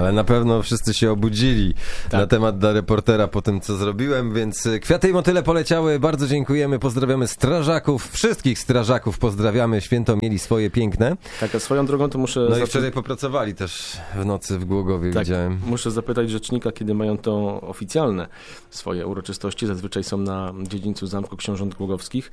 Ale na pewno wszyscy się obudzili na temat dla reportera po tym, co zrobiłem, więc kwiaty i motyle poleciały. Bardzo dziękujemy, pozdrawiamy strażaków, wszystkich strażaków pozdrawiamy. Święto mieli swoje piękne. Tak, a swoją drogą to muszę... No i wczoraj popracowali też w nocy w Głogowie, widziałem. Muszę zapytać rzecznika, kiedy mają to oficjalne swoje uroczystości. Zazwyczaj są na dziedzińcu Zamku Książąt Głogowskich.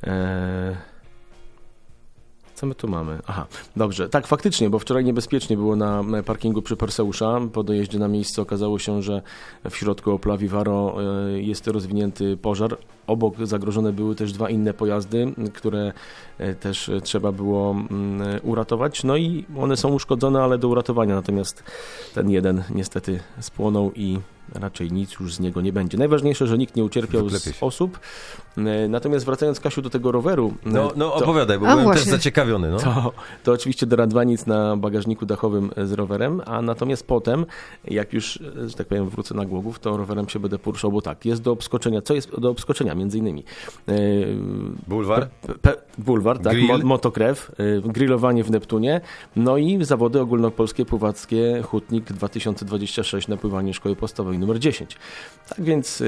Co my tu mamy? Aha, dobrze. Tak, faktycznie, bo wczoraj niebezpiecznie było na parkingu przy Perseusza. Po dojeździe na miejsce okazało się, że w środku Opla Vivaro jest rozwinięty pożar. Obok zagrożone były też 2 inne pojazdy, które też trzeba było uratować. No i one są uszkodzone, ale do uratowania. Natomiast ten jeden niestety spłonął i raczej nic już z niego nie będzie. Najważniejsze, że nikt nie ucierpiał z osób. Natomiast wracając, Kasiu, do tego roweru... No opowiadaj, bo byłem też zaciekawiony. No. To oczywiście do Radwanic na bagażniku dachowym z rowerem, a natomiast potem, jak już, że tak powiem, wrócę na Głogów, to rowerem się będę poruszał, bo tak, jest do obskoczenia. Co jest do obskoczenia? Między innymi Bulwar? Bulwar, tak, motokrew, grillowanie w Neptunie, no i zawody ogólnopolskie pływackie Hutnik 2026 na pływanie szkoły podstawowej numer 10. Tak więc,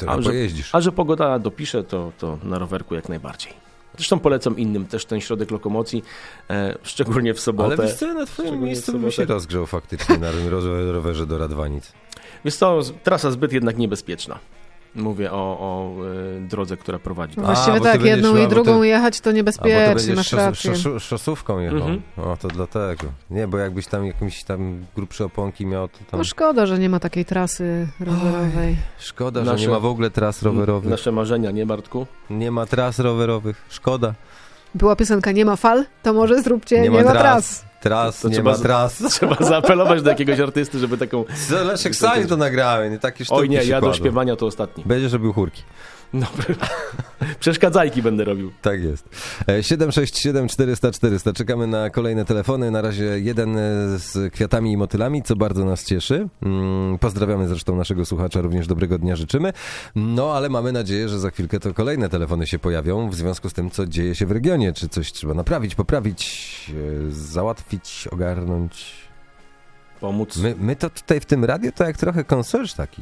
a że pogoda dopisze, to na rowerku jak najbardziej. Zresztą polecam innym też ten środek lokomocji, szczególnie w sobotę. Ale wiesz co, na twoim miejscu bym się rozgrzał faktycznie na rowerze do Radwanic. Wiesz co, trasa zbyt jednak niebezpieczna. Mówię o drodze, która prowadzi. Właściwie tak, jedną i drugą jechać to niebezpiecznie, masz rację. Szosówką jechał. O, to dlatego. Nie, bo jakbyś tam jakimś tam grubsze oponki miał, to tam... No szkoda, że nie ma takiej trasy rowerowej. Szkoda, że nie ma w ogóle tras rowerowych. Nasze marzenia, nie, Bartku? Nie ma tras rowerowych. Szkoda. Była piosenka Nie ma fal, to może zróbcie Nie ma tras. Trzeba zaapelować do jakiegoś artysty, żeby taką... Leszek Sani to nagrałem, nie takie sztuki. Oj nie, ja do śpiewania to ostatni. Będzie robił chórki. No, przeszkadzajki będę robił. Tak jest. 767 400 400. Czekamy na kolejne telefony. Na razie jeden z kwiatami i motylami, co bardzo nas cieszy. Pozdrawiamy zresztą naszego słuchacza, również dobrego dnia życzymy. No, ale mamy nadzieję, że za chwilkę to kolejne telefony się pojawią w związku z tym, co dzieje się w regionie. Czy coś trzeba naprawić, poprawić, załatwić, ogarnąć. Pomóc. My to tutaj w tym radiu to jak trochę konserż taki.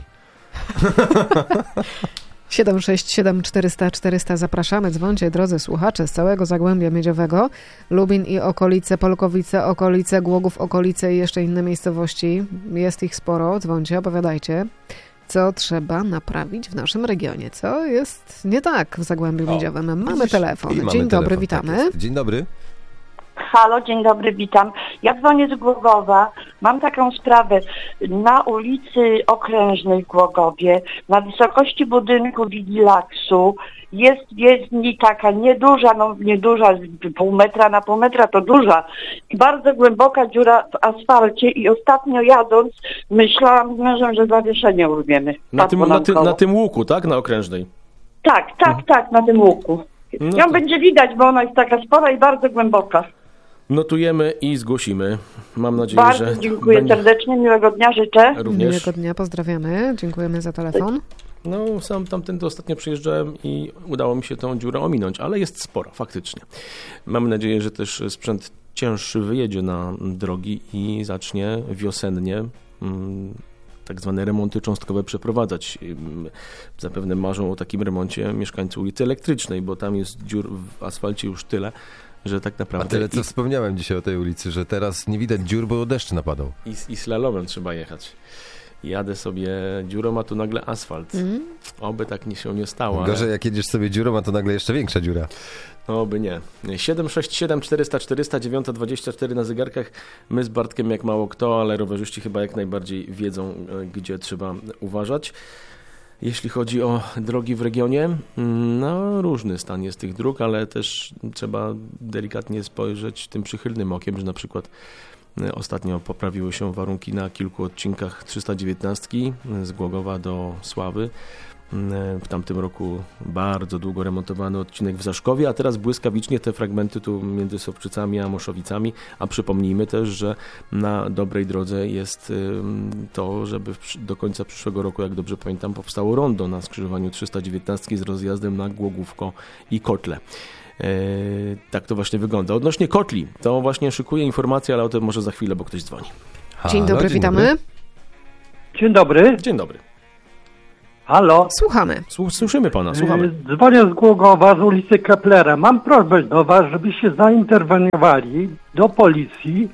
767 400 400 zapraszamy, dzwońcie drodzy słuchacze z całego Zagłębia Miedziowego, Lubin i okolice, Polkowice, okolice, Głogów, okolice i jeszcze inne miejscowości. Jest ich sporo, dzwońcie, opowiadajcie, co trzeba naprawić w naszym regionie, co jest nie tak w Zagłębiu Miedziowym. Mamy telefon. Dzień dobry, witamy. Tak, dzień dobry. Halo, dzień dobry, witam. Ja dzwonię z Głogowa. Mam taką sprawę. Na ulicy Okrężnej w Głogowie, na wysokości budynku Wigilaksu, jest jezdni taka nieduża, pół metra na pół metra to duża. Bardzo głęboka dziura w asfalcie i ostatnio jadąc myślałam z mężem, że zawieszenie urwiemy. Na tym łuku, tak? Na Okrężnej? Tak, na tym łuku. No ją będzie widać, bo ona jest taka spora i bardzo głęboka. Notujemy i zgłosimy. Mam nadzieję, bardzo że... dziękuję serdecznie, miłego dnia życzę. Również. Miłego dnia, pozdrawiamy. Dziękujemy za telefon. No, sam tamtędy ostatnio przyjeżdżałem i udało mi się tą dziurę ominąć, ale jest spora, faktycznie. Mamy nadzieję, że też sprzęt cięższy wyjedzie na drogi i zacznie wiosennie tak zwane remonty cząstkowe przeprowadzać. Zapewne marzą o takim remoncie mieszkańcy ulicy Elektrycznej, bo tam jest dziur w asfalcie już tyle, że tak naprawdę... A tyle, co wspomniałem dzisiaj o tej ulicy, że teraz nie widać dziur, bo deszcz napadał. I slalomem trzeba jechać. Jadę sobie dziurą, a tu nagle asfalt. Oby tak się nie stało. Gorzej, jak jedziesz sobie dziurą, a to nagle jeszcze większa dziura. Oby nie. 767 400 400 924 na zegarkach. My z Bartkiem jak mało kto, ale rowerzyści chyba jak najbardziej wiedzą, gdzie trzeba uważać. Jeśli chodzi o drogi w regionie, no różny stan jest tych dróg, ale też trzeba delikatnie spojrzeć tym przychylnym okiem, że na przykład ostatnio poprawiły się warunki na kilku odcinkach 319 z Głogowa do Sławy. W tamtym roku bardzo długo remontowany odcinek w Zaszkowie, a teraz błyskawicznie te fragmenty tu między Sowczycami a Moszowicami, a przypomnijmy też, że na dobrej drodze jest to, żeby do końca przyszłego roku, jak dobrze pamiętam, powstało rondo na skrzyżowaniu 319 z rozjazdem na Głogówko i Kotle. Tak to właśnie wygląda. Odnośnie Kotli, to właśnie szykuję informację, ale o tym może za chwilę, bo ktoś dzwoni. Dzień dobry, witamy. Dzień dobry. Dzień dobry. Halo. Słuchamy. Słyszymy pana, słuchamy. Dzwonię z Głogowa, z ulicy Keplera. Mam prośbę do was, żebyście zainterweniowali do policji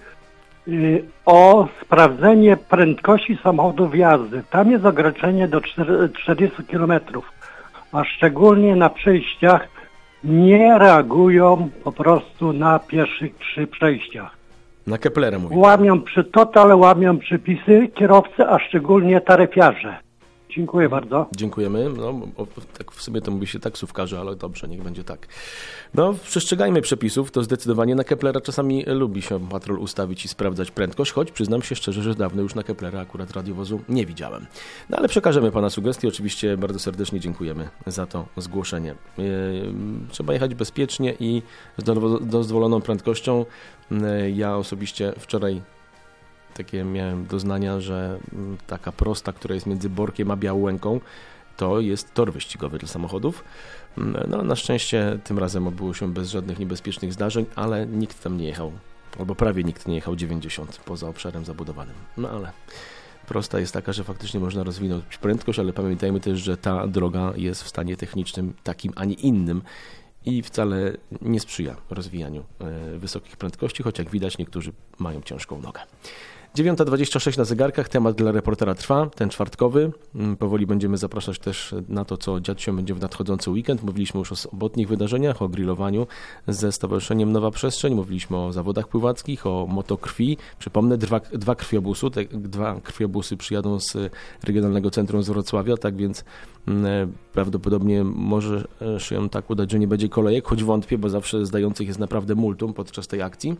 o sprawdzenie prędkości samochodów jazdy. Tam jest ograniczenie do 40 km, a szczególnie na przejściach nie reagują po prostu na pieszych przy przejściach. Na Keplera mówię. Łamią przepisy kierowcy, a szczególnie taryfiarze. Dziękuję bardzo. Dziękujemy. No, tak w sumie to mówi się taksówkarze, ale dobrze, niech będzie tak. No, przestrzegajmy przepisów, to zdecydowanie na Keplera czasami lubi się patrol ustawić i sprawdzać prędkość, choć przyznam się szczerze, że dawno już na Keplera akurat radiowozu nie widziałem. No ale przekażemy pana sugestie, oczywiście bardzo serdecznie dziękujemy za to zgłoszenie. Trzeba jechać bezpiecznie i z dozwoloną prędkością. Ja osobiście wczoraj takie miałem doznania, że taka prosta, która jest między Borkiem a Białęką, to jest tor wyścigowy dla samochodów. No, na szczęście tym razem obyło się bez żadnych niebezpiecznych zdarzeń, ale nikt tam nie jechał, albo prawie nikt nie jechał 90 poza obszarem zabudowanym. No ale prosta jest taka, że faktycznie można rozwinąć prędkość, ale pamiętajmy też, że ta droga jest w stanie technicznym takim, a nie innym i wcale nie sprzyja rozwijaniu wysokich prędkości, choć jak widać niektórzy mają ciężką nogę. 9:26 na zegarkach, temat dla reportera trwa, ten czwartkowy. Powoli będziemy zapraszać też na to, co dziać się będzie w nadchodzący weekend. Mówiliśmy już o sobotnich wydarzeniach, o grillowaniu ze Stowarzyszeniem Nowa Przestrzeń, mówiliśmy o zawodach pływackich, o motokrwi. Przypomnę, dwa krwiobusy przyjadą z Regionalnego Centrum z Wrocławia, tak więc prawdopodobnie może się tak udać, że nie będzie kolejek, choć wątpię, bo zawsze zdających jest naprawdę multum podczas tej akcji.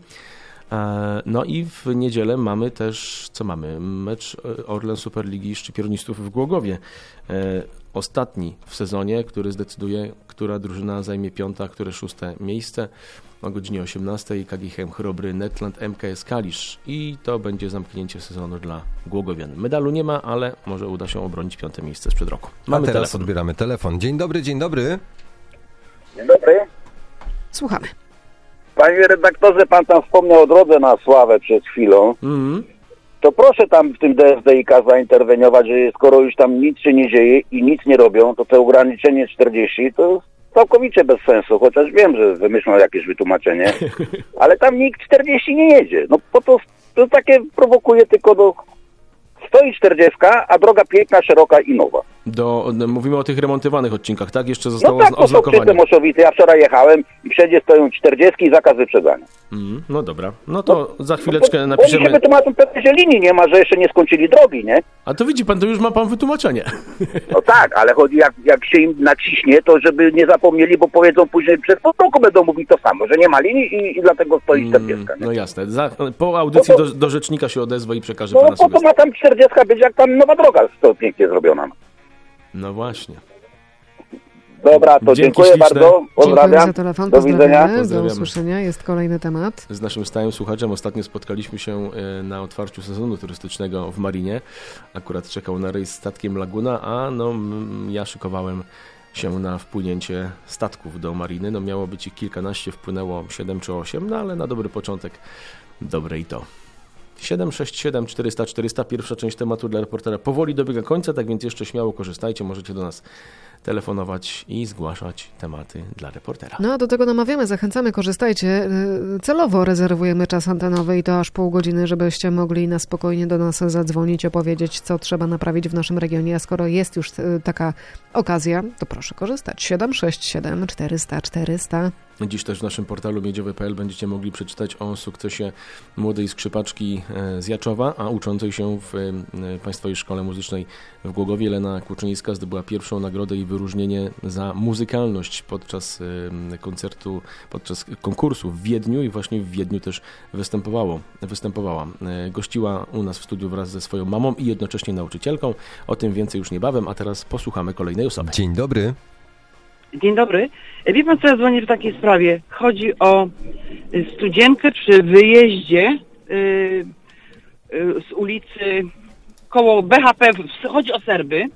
No i w niedzielę mamy też, co mamy? Mecz Orlen Superligi Szczypiornistów w Głogowie. Ostatni w sezonie, który zdecyduje, która drużyna zajmie 5., a które 6. miejsce. O godzinie 18:00 KGHM Chrobry, Netland, MKS Kalisz. I to będzie zamknięcie sezonu dla Głogowian. Medalu nie ma, ale może uda się obronić 5. miejsce sprzed roku. Mamy teraz telefon. Odbieramy telefon. Dzień dobry, dzień dobry. Dzień dobry. Słuchamy. Panie redaktorze, pan tam wspomniał o drodze na Sławę przed chwilą. To proszę tam w tym DSDiK zainterweniować, że skoro już tam nic się nie dzieje i nic nie robią, to ograniczenie 40 to jest całkowicie bez sensu, chociaż wiem, że wymyślą jakieś wytłumaczenie, ale tam nikt 40 nie jedzie. No po to takie prowokuje tylko do... Stoi 40, a droga piękna, szeroka i nowa. Mówimy o tych remontowanych odcinkach, tak? Jeszcze zostało no tak, oznakowanie. To Moszowice. Ja wczoraj jechałem i wszędzie stoją 40 i zakaz wyprzedzania. No dobra, no to za chwileczkę napiszemy... Oni się wytłumaczą pewnie, że linii nie ma, że jeszcze nie skończyli drogi, nie? A to widzi pan, to już ma pan wytłumaczenie. No tak, ale chodzi jak się im naciśnie, to żeby nie zapomnieli, bo powiedzą później przed roku będą mówić to samo, że nie ma linii i dlatego stoi 40. No jasne, po audycji do rzecznika się odezwę i przekaże pana sugestie. No to ma tam 40 być, jak tam nowa droga to pięknie zrobiona. No właśnie. Dobra, to dziękuję bardzo. Pozdrawiam. Dziękuję za telefon. Do widzenia. Do usłyszenia. Jest kolejny temat. Z naszym stałym słuchaczem ostatnio spotkaliśmy się na otwarciu sezonu turystycznego w Marinie. Akurat czekał na rejs statkiem Laguna, a ja szykowałem się na wpłynięcie statków do Mariny. No miało być ich kilkanaście, wpłynęło 7 czy 8, no ale na dobry początek dobre i to. 767 400 400, pierwsza część tematu dla reportera powoli dobiega końca, tak więc jeszcze śmiało korzystajcie, możecie do nas telefonować i zgłaszać tematy dla reportera. No a do tego namawiamy, zachęcamy, korzystajcie. Celowo rezerwujemy czas antenowy i to aż pół godziny, żebyście mogli na spokojnie do nas zadzwonić, opowiedzieć, co trzeba naprawić w naszym regionie, a skoro jest już taka okazja, to proszę korzystać. 767 400 400. Dziś też w naszym portalu miedziowy.pl będziecie mogli przeczytać o sukcesie młodej skrzypaczki z Jaczowa, a uczącej się w Państwowej Szkole Muzycznej w Głogowie. Lena Kłuczyńska zdobyła pierwszą nagrodę i wyróżnienie za muzykalność podczas konkursu w Wiedniu i właśnie w Wiedniu też występowała. Gościła u nas w studiu wraz ze swoją mamą i jednocześnie nauczycielką. O tym więcej już niebawem, a teraz posłuchamy kolejnej osoby. Dzień dobry. Dzień dobry. Wie pan co, ja dzwonię w takiej sprawie. Chodzi o studzienkę przy wyjeździe z ulicy koło BHP, chodzi o Serby.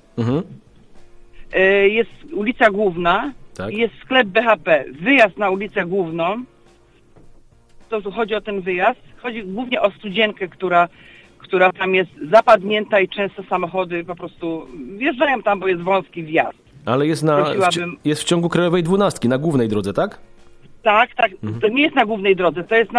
Jest ulica Główna, tak. Jest sklep BHP. Wyjazd na ulicę Główną, to tu chodzi o ten wyjazd. Chodzi głównie o studzienkę, która tam jest zapadnięta i często samochody po prostu wjeżdżają tam, bo jest wąski wjazd. Ale jest jest w ciągu Krajowej 12, na głównej drodze, tak? Tak, to nie jest na głównej drodze, to jest